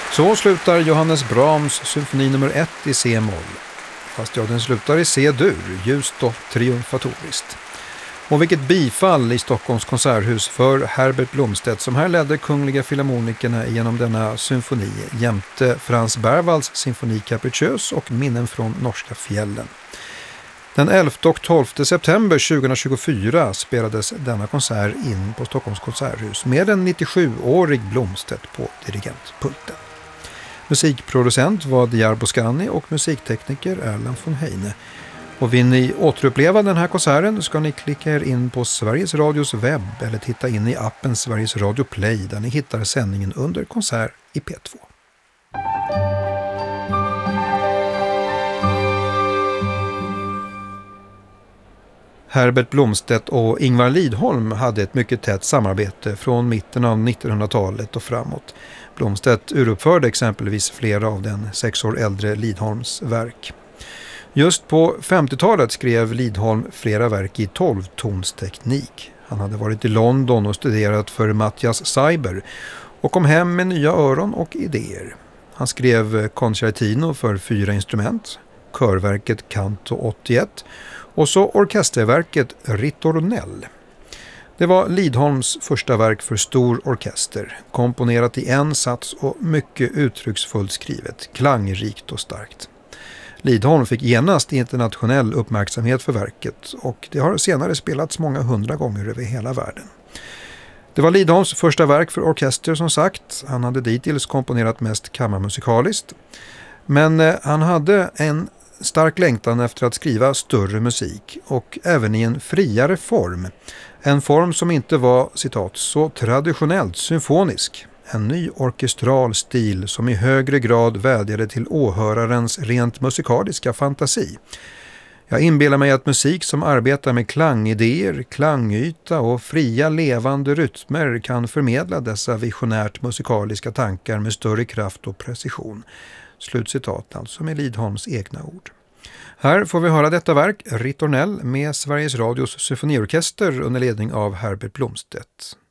Så slutar Johannes Brahms symfoni nummer 1 i C-moll. Fast den slutar i C-dur, ljust och triumfatoriskt. Och vilket bifall i Stockholms konserthus för Herbert Blomstedt som här ledde Kungliga Filharmonikerna genom denna symfoni jämte Frans Berwalds symfoni Capriciös och Minnen från norska fjällen. Den 11 och 12 september 2024 spelades denna konsert in på Stockholms konserthus med en 97-årig Blomstedt på dirigentpulten. Musikproducent var Diar Boscani och musiktekniker Erland von Heine. Och vill ni återuppleva den här konserten ska ni klicka er in på Sveriges Radios webb eller titta in i appen Sveriges Radio Play där ni hittar sändningen under konsert i P2. Herbert Blomstedt och Ingvar Lidholm hade ett mycket tätt samarbete från mitten av 1900-talet och framåt. Blomstedt uruppförde exempelvis flera av den 6 år äldre Lidholms verk. Just på 50-talet skrev Lidholm flera verk i 12-tonsteknik. Han hade varit i London och studerat för Matthias Seiber och kom hem med nya öron och idéer. Han skrev Concertino för 4 instrument, körverket Canto 81 och så orkesterverket Ritornell. Det var Lidholms första verk för stor orkester, komponerat i en sats och mycket uttrycksfullt skrivet, klangrikt och starkt. Lidholm fick genast internationell uppmärksamhet för verket och det har senare spelats många 100 gånger över hela världen. Det var Lidholms första verk för orkester som sagt. Han hade dittills komponerat mest kammarmusikaliskt. Men han hade en stark längtan efter att skriva större musik och även i en friare form. En form som inte var, citat, så traditionellt symfonisk. En ny orkestral stil som i högre grad vädjade till åhörarens rent musikaliska fantasi. Jag inbillar mig att musik som arbetar med klangidéer, klangyta och fria levande rytmer kan förmedla dessa visionärt musikaliska tankar med större kraft och precision. Slutcitat alltså med Lidholms egna ord. Här får vi höra detta verk, Ritornell, med Sveriges Radios symfoniorkester under ledning av Herbert Blomstedt.